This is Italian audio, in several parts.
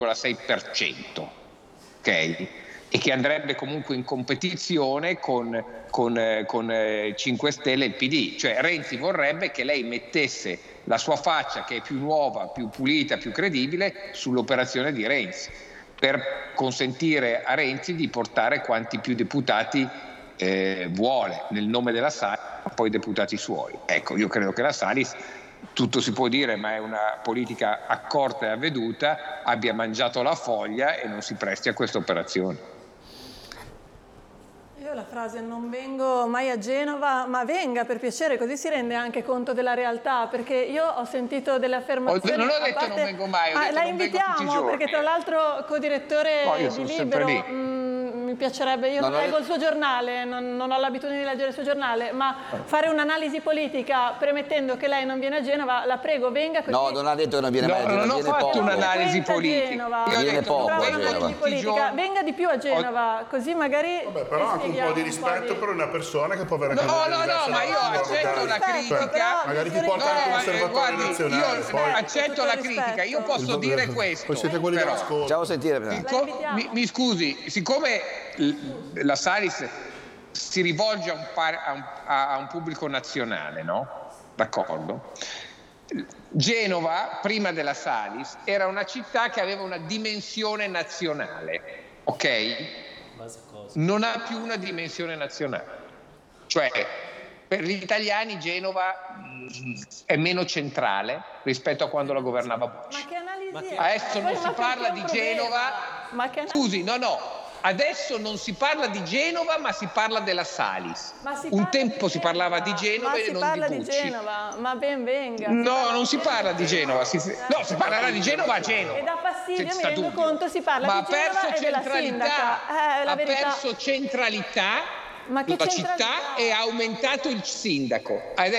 0,6%, ok? E che andrebbe comunque in competizione con 5 Stelle e il PD. Cioè Renzi vorrebbe che lei mettesse la sua faccia, che è più nuova, più pulita, più credibile, sull'operazione di Renzi, per consentire a Renzi di portare quanti più deputati vuole, nel nome della Salis, poi deputati suoi. Ecco, io credo che la Salis, tutto si può dire, ma è una politica accorta e avveduta, abbia mangiato la foglia e non si presti a questa operazione. Io la frase "non vengo mai a Genova", ma venga per piacere, così si rende anche conto della realtà, perché io ho sentito delle affermazioni. Non ho detto non vengo mai, ho detto la non vengo tutti i invitiamo giorni. perché tra l'altro co-direttore di Libero, mi piacerebbe, io non leggo il suo giornale, non ho l'abitudine di leggere il suo giornale, ma fare un'analisi politica premettendo che lei non viene a Genova, la prego venga così. No, non ha detto che non viene mai a Genova, non ho fatto un'analisi politica. Viene poco a Genova. Venga di più a Genova, così magari. Vabbè, però anche un po' di rispetto per una persona che può avere anche ma io accetto la critica. Magari ti porta al Conservatorio Nazionale. Io accetto la critica, io posso dire questo. Poi siete quelli dell'ascolto. Facciamo sentire. Mi scusi, siccome la Salis si rivolge a un pubblico nazionale, no? D'accordo? Genova, prima della Salis, era una città che aveva una dimensione nazionale, ok? Non ha più una dimensione nazionale. Cioè, per gli italiani Genova è meno centrale rispetto a quando la governava Bush. Ma che analisi è? Adesso non si parla di Genova. Scusi, no. Adesso non si parla di Genova, ma si parla della Salis. Un tempo si parlava di Genova e non di Bucci. Genova, ma ben venga. No, non si parla di Genova. Si parlerà di Genova a Genova. E da fastidio, mi rendo conto, si parla di Genova e della sindaca. Ha perso centralità la città e ha aumentato il sindaco.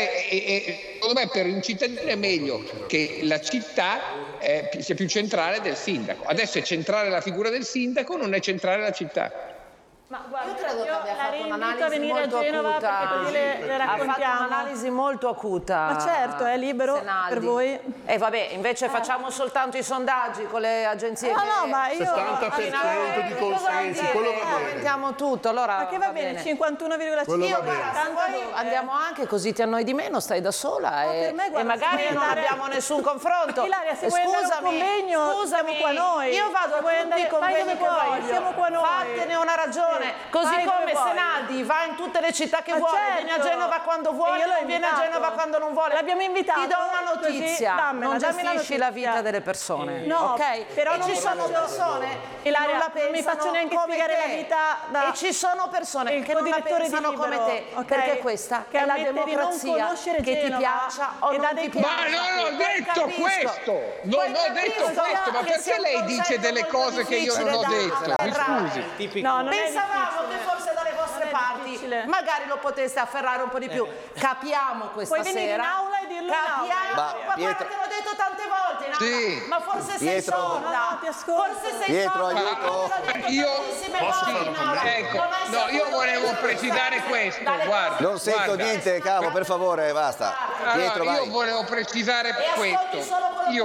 Secondo me per un cittadino è meglio che la città sia più centrale del sindaco. Adesso è centrale la figura del sindaco, non è centrale la città. Ma guarda, io credo che abbia fatto un'analisi a venire molto a Genova acuta. Perché così le raccontiamo. Ha fatto un'analisi molto acuta. Ma certo, è libero Senaldi. per voi. E vabbè, invece facciamo soltanto i sondaggi con le agenzie. No, ma io 70% di consensi, quello va bene. Aumentiamo tutto, allora. Ma che va bene, 51,5. Poi andiamo anche così ti annoi di meno, stai da sola e magari non abbiamo nessun confronto. Ilaria, se vuoi andare a un convegno, siamo qua noi. Io vado a tutti i convegni che voglio. Siamo qua noi. Fattene una ragione. Così come Senaldi va in tutte le città che vuole, viene a Genova quando vuole, non viene a Genova quando non vuole. L'abbiamo invitato. Ti do una notizia, non gestisci la vita delle persone, no, ok? Però e ci sono persone Ilaria, non la pensano, non mi faccio neanche spiegare la vita e ci sono persone che non la pensano come te, perché questa è la democrazia, che ti piaccia o non ti piaccia. Ma non ho detto questo! Non ho detto questo, ma perché lei dice delle cose che io non ho detto? Mi scusi. Pensavamo che forse dalle vostre parti magari lo poteste afferrare un po' di più. Capiamo questa sera. Puoi venire in aula e dirlo Capiamo, guarda che l'ho detto tante volte in aula, sì. ma forse sei sorda. Forse sei sorda. Io posso fare un commento? Io volevo precisare questo, guarda. Non sento niente, cavo, per favore, basta. Pietro, vai. Io volevo precisare questo.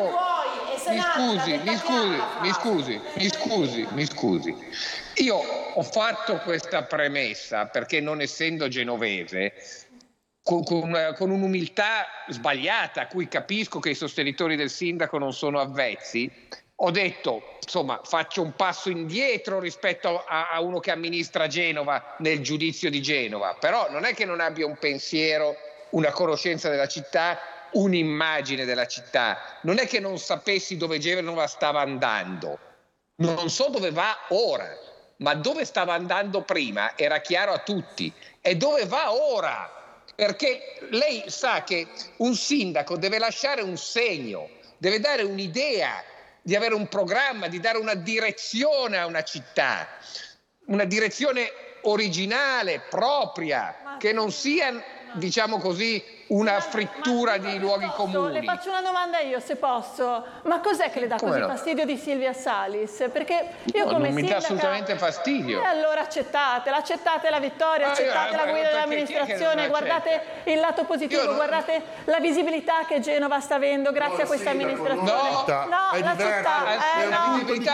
Mi scusi. Io ho fatto questa premessa perché, non essendo genovese, con un'umiltà sbagliata, a cui capisco che i sostenitori del sindaco non sono avvezzi, ho detto, insomma, faccio un passo indietro rispetto a uno che amministra Genova nel giudizio di Genova, però non è che non abbia un pensiero, una conoscenza della città, un'immagine della città, non è che non sapessi dove Genova stava andando, non so dove va ora, ma dove stava andando prima era chiaro a tutti, e dove va ora, perché lei sa che un sindaco deve lasciare un segno, deve dare un'idea, di avere un programma, di dare una direzione a una città, una direzione originale, propria, che non sia, diciamo così, una frittura di luoghi comuni. Le faccio una domanda io, se posso. Ma cos'è che le dà così fastidio di Silvia Salis? Perché io come non mi sindaca, dà assolutamente fastidio. E allora accettate la vittoria, accettate la guida dell'amministrazione, guardate il lato positivo, guardate la visibilità che Genova sta avendo grazie a questa amministrazione. No, la città, è una visibilità